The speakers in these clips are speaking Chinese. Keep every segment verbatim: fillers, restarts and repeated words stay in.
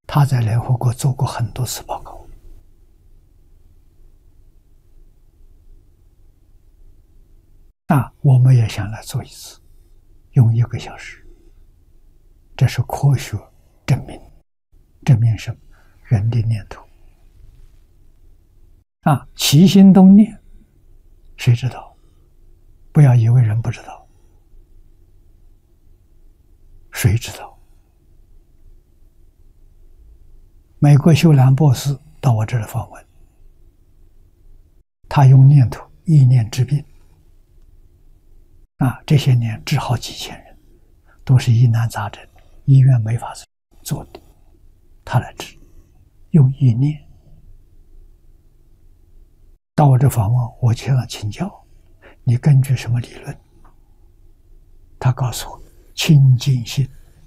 他在联合国做过很多次报告。那我们也想来做一次，用一个小时。这是科学证明，证明什么？人的念头啊，起心动念，谁知道？不要以为人不知道，谁知道？美国修兰博士到我这里访问，他用念头意念治病啊，这些年治好几千人，都是疑难杂症，医院没法做的，他来治，用意念。到我这访问，我向他请教，你根据什么理论？他告诉我，清净心。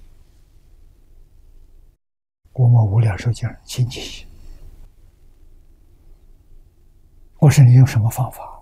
我们无量寿经清净心。我说你用什么方法？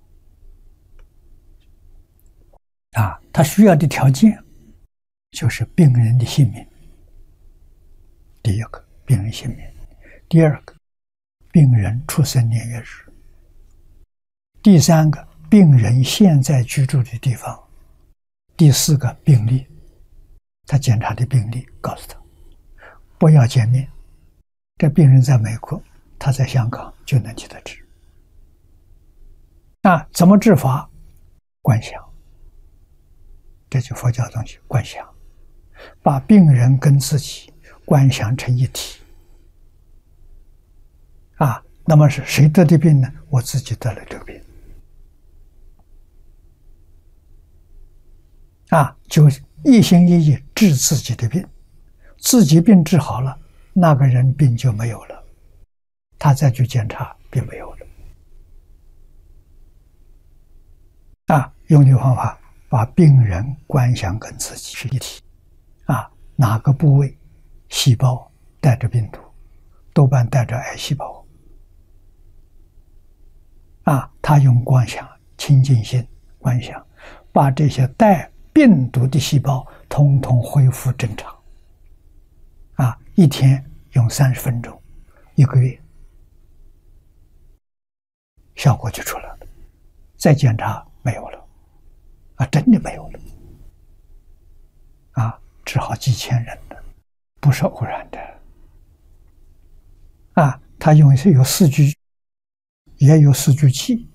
啊，他需要的条件就是病人的性命。第一个，病人性命；第二个，病人出生年月日；第三个，病人现在居住的地方；第四个，病历。他检查的病历告诉他，不要见面。这病人在美国，他在香港就能替他治。那怎么治法？观想。这就佛教东西，观想，把病人跟自己观想成一体。啊，那么是谁得的病呢？我自己得了这个病。啊，就一心一意治自己的病，自己病治好了，那个人病就没有了，他再去检查，病没有了。啊，用这个方法把病人观想跟自己是一体。啊，哪个部位细胞带着病毒，多半带着癌细胞。啊，他用观想清净心观想，把这些带病毒的细胞统统恢复正常。啊，一天用三十分钟，一个月效果就出来了。再检查没有了，啊，真的没有了。啊，治好几千人的，不是偶然的。啊，他用有四具，也有四具气。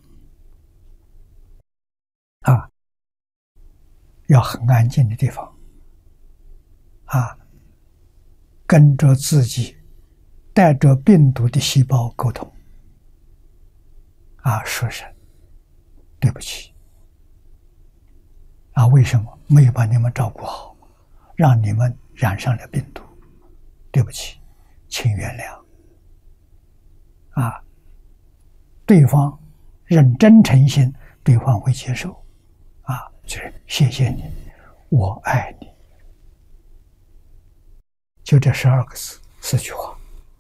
啊，要很安静的地方。啊，跟着自己带着病毒的细胞沟通。啊，说声对不起。啊，为什么没有把你们照顾好，让你们染上了病毒？对不起，请原谅。啊，对方认真诚心，对方会接受。啊，就是谢谢你，我爱你。就这十二个字，四句话。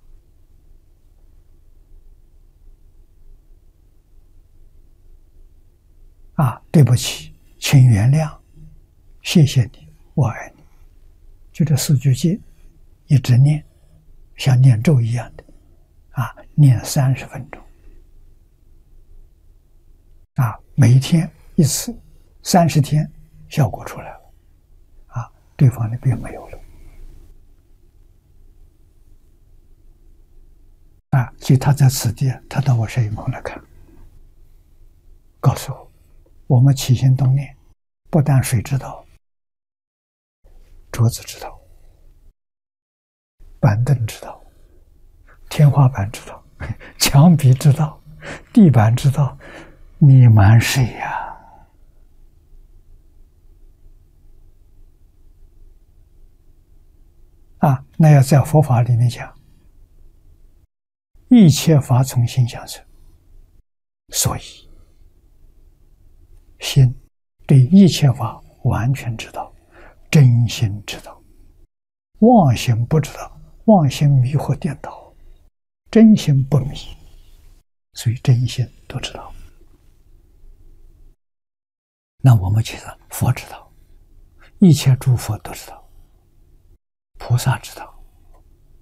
啊，对不起，请原谅，谢谢你，我爱你。就这四句经，一直念，像念咒一样的，啊，念三十分钟。啊，每一天一次，三十天，效果出来了。啊，对方的病没有了。啊，所以他在此地，他到我摄影棚来看，告诉我，我们起心动念，不但水知道，桌子知道，板凳知道，天花板知道，墙壁知道，地板知道，你瞒谁呀？啊，那要在佛法里面讲，一切法从心想生，所以心对一切法完全知道，真心知道，妄心不知道，妄心迷惑颠倒，真心不迷，所以真心都知道。那我们觉得佛知道，一切诸佛都知道，菩萨知道，